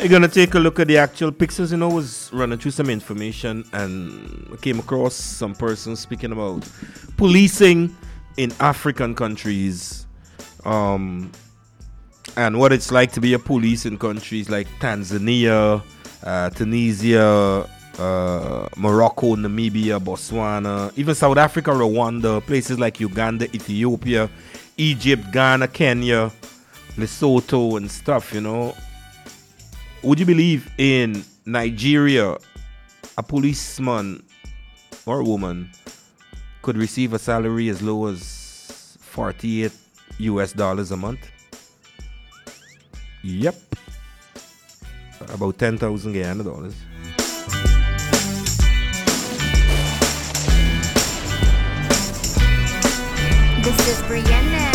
We're gonna take a look at the actual pixels. Was running through some information and came across some persons speaking about policing in African countries, and what it's like to be a police in countries like Tanzania, Tunisia, Morocco, Namibia, Botswana, even South Africa, Rwanda, places like Uganda, Ethiopia, Egypt, Ghana, Kenya, Lesotho, and stuff. Would you believe in Nigeria, a policeman or woman could receive a salary as low as $48 a month? Yep. About 10,000 Guyana dollars. This is Brianna's.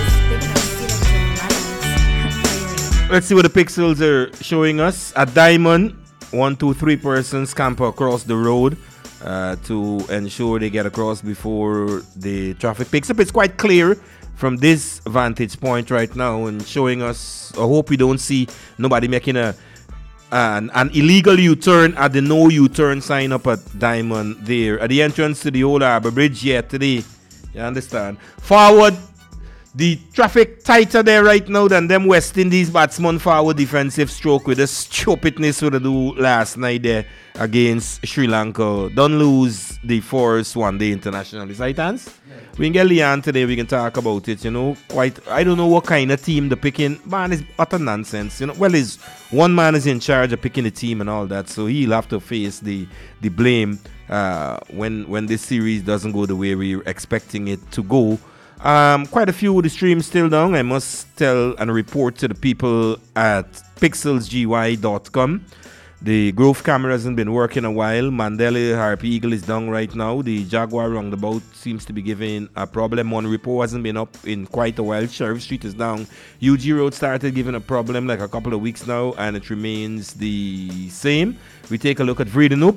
Let's see what the pixels are showing us. A diamond, 1, 2, 3 persons scamper across the road to ensure they get across before the traffic picks up. It's quite clear from this vantage point right now and showing us. I hope we don't see nobody making an illegal U-turn at the no U-turn sign up at Diamond there at the entrance to the Old Harbour Bridge yet today. You understand? Forward. The traffic tighter there right now than them West Indies batsmen forward defensive stroke with the stupidness what they do last night there against Sri Lanka. Don't lose the first one-day international. Is right, Hans? Yeah. We can get Leon today. We can talk about it. I don't know what kind of team they're picking. Man, it's utter nonsense. Well, is one man is in charge of picking the team and all that, so he'll have to face the blame when this series doesn't go the way we're expecting it to go. Quite a few of the streams still down. I must tell and report to the people at pixelsgy.com. The Grove camera hasn't been working a while. Mandela Harp Eagle is down right now. The Jaguar roundabout seems to be giving a problem. Monrepo hasn't been up in quite a while. Sheriff Street is down. UG Road started giving a problem like a couple of weeks now, and it remains the same. We take a look at Vredenhoek.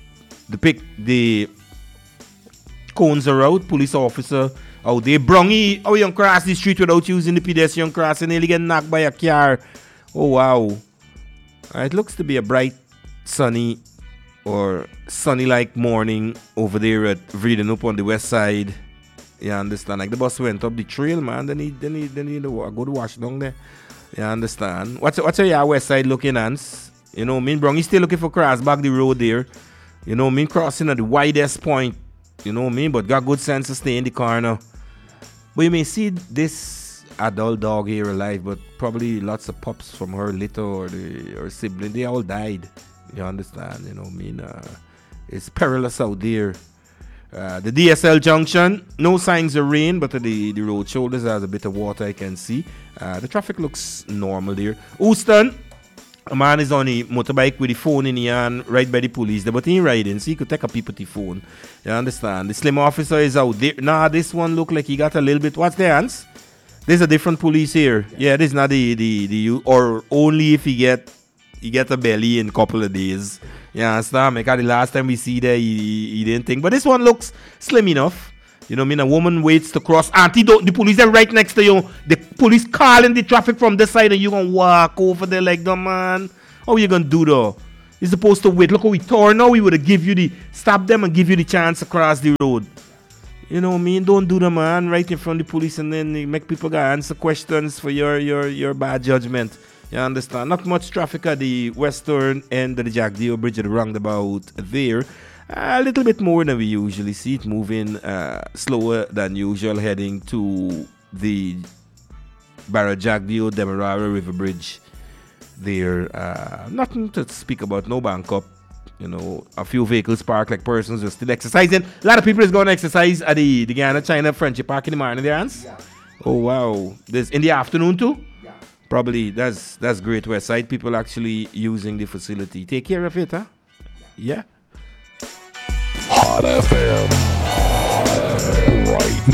The cones are out. Police officer out there. Brongy, how you cross the street without using the pedestrian crossing, nearly get knocked by a car. Oh wow. It looks to be a bright, sunny or sunny-like morning over there at Vredenhoek on the west side. You understand? Like the bus went up the trail, man. They need to go to wash down there. You understand? What's your west side looking, Hans? Brongy still looking for cross back the road there. Crossing at the widest point. But got good sense to stay in the car now. But you may see this adult dog here alive, but probably lots of pups from her litter or her sibling, they all died. You understand? It's perilous out there. The DSL junction, no signs of rain, but the road shoulders has a bit of water I can see. The traffic looks normal there. Houston, a man is on a motorbike with the phone in the hand right by the police there, but he ain't riding, so he could take a peep at the phone. You understand? The slim officer is out there. Nah, this one look like he got a little bit. What's the hands? There's a different police here. Yeah, this is not the or only if he get a belly in a couple of days. You understand? Because the last time we see there, he didn't think. But this one looks slim enough. A woman waits to cross. Auntie, the police are right next to you. The police calling the traffic from this side and you going to walk over there like that, man. How you going to do though? You're supposed to wait. Look how we tore now. We would have stop them and give you the chance to cross the road. Don't do that, man. Right in front of the police and then you make people answer questions for your bad judgment. You understand? Not much traffic at the western end of the Jack Dio Bridge at the roundabout there. A little bit more than we usually see it, moving slower than usual, heading to the Barajagdio Demerara River Bridge there. Nothing to speak about, no bank up. A few vehicles parked like persons are still exercising. A lot of people is going to exercise at the Guyana China Friendship Park in the morning there, Hans? Yeah. Oh wow. This in the afternoon too? Yeah. Probably that's great west side. People actually using the facility. Take care of it, huh? Yeah. Hot FM right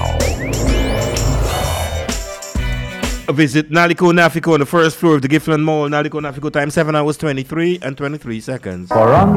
now. Visit Naliko Nafiko on the first floor of the Giftland Mall. Naliko Nafiko time 7 hours 23 and 23 seconds. For